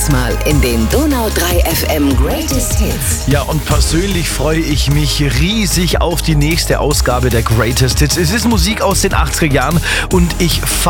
Mal in den Donau 3 FM Greatest Hits. Ja, und persönlich freue ich mich riesig auf die nächste Ausgabe der Greatest Hits. Es ist Musik aus den 80er Jahren und ich